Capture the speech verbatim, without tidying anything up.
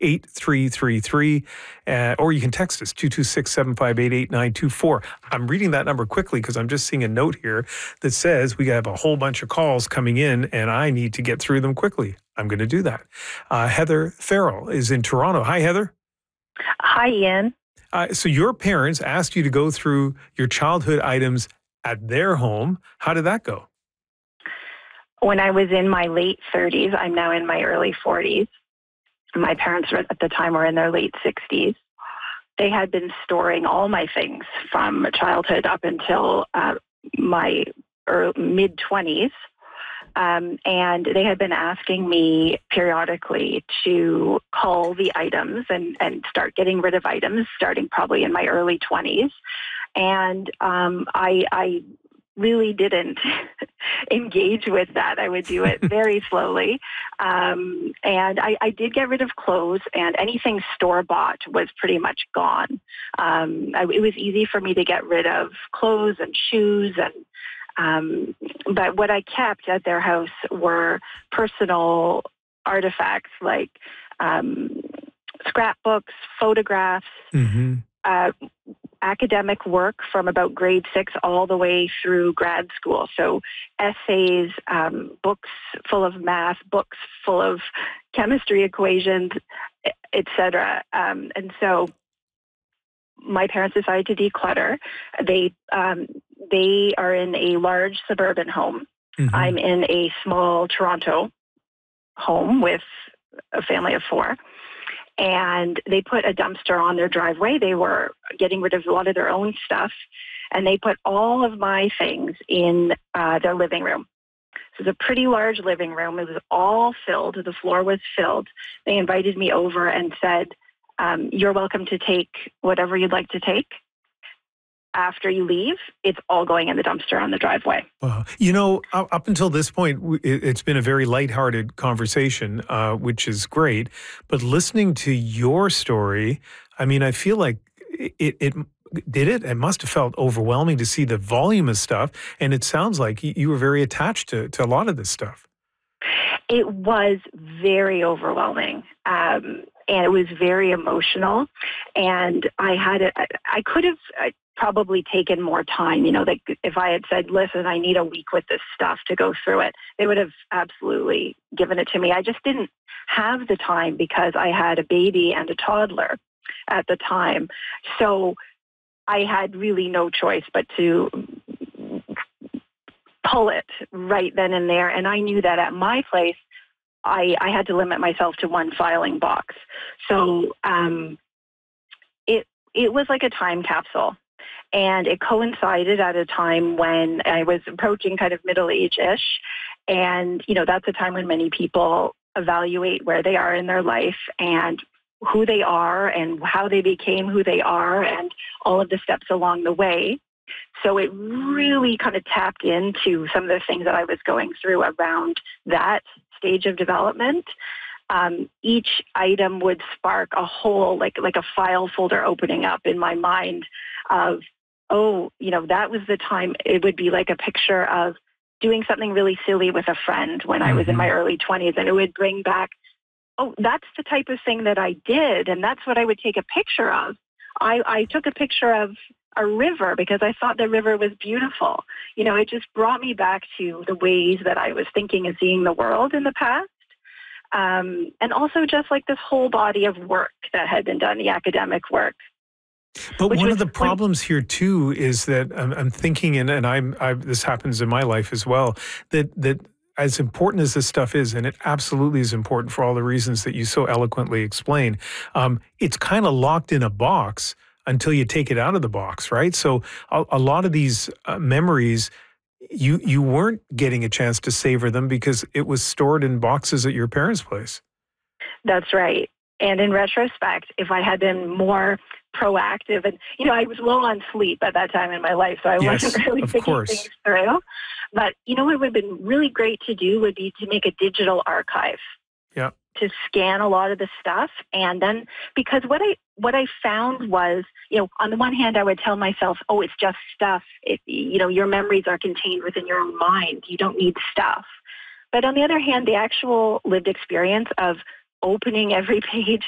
eight three three three, uh, or you can text us, two two six, seven five eight, eight nine two four. I'm reading that number quickly because I'm just seeing a note here that says we have a whole bunch of calls coming in and I need to get through them quickly. I'm going to do that. Uh, Heather Farrell is in Toronto. Hi, Heather. Hi, Ian. Uh, so your parents asked you to go through your childhood items at their home. How did that go? When I was in my late thirties, I'm now in my early forties. My parents were, at the time were in their late sixties. They had been storing all my things from childhood up until uh, my mid-twenties. Um, and they had been asking me periodically to cull the items and, and start getting rid of items, starting probably in my early twenties. And um, I, I really didn't engage with that. I would do it very slowly. Um, and I, I did get rid of clothes, and anything store-bought was pretty much gone. Um, I, it was easy for me to get rid of clothes and shoes, and um, but what I kept at their house were personal artifacts like um, scrapbooks, photographs, mm-hmm. uh, academic work from about grade six all the way through grad school. So essays, um, books full of math, books full of chemistry equations, et cetera. Um, and so my parents decided to declutter. They um, they are in a large suburban home. Mm-hmm. I'm in a small Toronto home with a family of four. And they put a dumpster on their driveway. They were getting rid of a lot of their own stuff. And they put all of my things in uh, their living room. So it's a pretty large living room. It was all filled. The floor was filled. They invited me over and said, um, you're welcome to take whatever you'd like to take. After you leave, it's all going in the dumpster on the driveway. Wow. You know, up until this point, it's been a very lighthearted conversation, uh, which is great. But listening to your story, I mean, I feel like it, it did it. It must have felt overwhelming to see the volume of stuff. And it sounds like you were very attached to, to a lot of this stuff. It was very overwhelming. Um, and it was very emotional. And I had it, I could have probably taken more time. You know, like if I had said, listen, I need a week with this stuff to go through it, they would have absolutely given it to me. I just didn't have the time because I had a baby and a toddler at the time. So I had really no choice but to pull it right then and there. And I knew that at my place, I, I had to limit myself to one filing box. So um, it it was like a time capsule. And it coincided at a time when I was approaching kind of middle age-ish. And, you know, that's a time when many people evaluate where they are in their life and who they are and how they became who they are and all of the steps along the way. So it really kind of tapped into some of the things that I was going through around that stage of development. Um, each item would spark a whole, like like a file folder opening up in my mind of, oh, you know, that was the time. It would be like a picture of doing something really silly with a friend when I was in my early twenties, and it would bring back, oh, that's the type of thing that I did, and that's what I would take a picture of. I, I took a picture of a river because I thought the river was beautiful. You know, it just brought me back to the ways that I was thinking and seeing the world in the past. Um, and also just like this whole body of work that had been done, the academic work. But one of the problems here too is that I'm, I'm thinking, and, and I'm, I, this happens in my life as well, that that as important as this stuff is, and it absolutely is important for all the reasons that you so eloquently explain, um, it's kind of locked in a box until you take it out of the box, right? So a, a lot of these uh, memories, you you weren't getting a chance to savor them because it was stored in boxes at your parents' place. That's right. And in retrospect, if I had been more proactive, and, you know, I was low on sleep at that time in my life, so I yes, wasn't really thinking course. things through. But, you know, what would have been really great to do would be to make a digital archive. Yeah. To scan a lot of the stuff. And then, because what I what I found was, you know, on the one hand, I would tell myself, oh, it's just stuff. It, you know, your memories are contained within your own mind. You don't need stuff. But on the other hand, the actual lived experience of opening every page